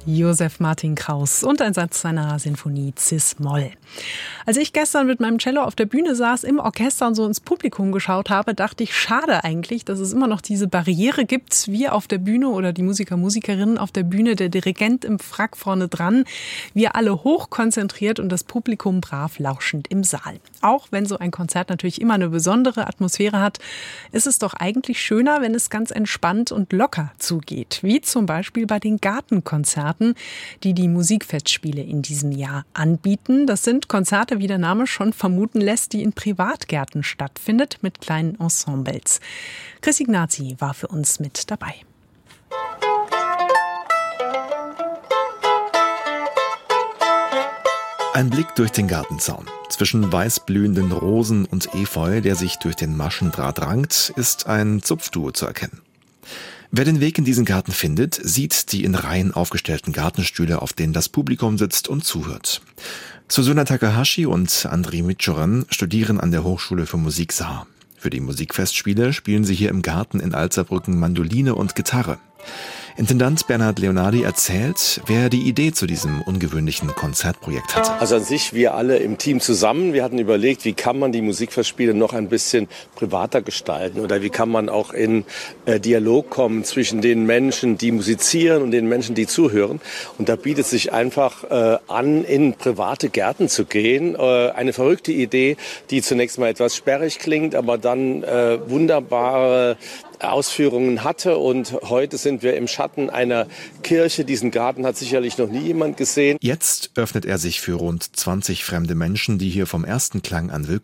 Josef Martin Kraus und ein Satz seiner Sinfonie Cis-Moll. Als ich gestern mit meinem Cello auf der Bühne saß, im Orchester und so ins Publikum geschaut habe, dachte ich, schade eigentlich, dass es immer noch diese Barriere gibt, wir auf der Bühne oder die Musiker, Musikerinnen auf der Bühne, der Dirigent im Frack vorne dran, wir alle hochkonzentriert und das Publikum brav lauschend im Saal. Auch wenn so ein Konzert natürlich immer eine besondere Atmosphäre hat, ist es doch eigentlich schöner, wenn es ganz entspannt und locker zugeht, wie zum Beispiel bei den Gartenkonzerten, die die Musikfestspiele in diesem Jahr anbieten. Das sind Konzerte, wie der Name schon vermuten lässt, die in Privatgärten stattfindet, mit kleinen Ensembles. Chris Ignazi war für uns mit dabei. Ein Blick durch den Gartenzaun. Zwischen weißblühenden Rosen und Efeu, der sich durch den Maschendraht rankt, ist ein Zupfduo zu erkennen. Wer den Weg in diesen Garten findet, sieht die in Reihen aufgestellten Gartenstühle, auf denen das Publikum sitzt und zuhört. Suzuna Takahashi und Andrei Michoran studieren an der Hochschule für Musik Saar. Für die Musikfestspiele spielen sie hier im Garten in Alzerbrücken Mandoline und Gitarre. Intendant Bernhard Leonardi erzählt, wer die Idee zu diesem ungewöhnlichen Konzertprojekt hatte. Also an sich, wir alle im Team zusammen. Wir hatten überlegt, wie kann man die Musikfestspiele noch ein bisschen privater gestalten oder wie kann man auch in Dialog kommen zwischen den Menschen, die musizieren und den Menschen, die zuhören. Und da bietet sich einfach an, in private Gärten zu gehen. Eine verrückte Idee, die zunächst mal etwas sperrig klingt, aber dann wunderbare Ausführungen hatte, und heute sind wir im Schatten einer Kirche. Diesen Garten hat sicherlich noch nie jemand gesehen. Jetzt öffnet er sich für rund 20 fremde Menschen, die hier vom ersten Klang an willkommen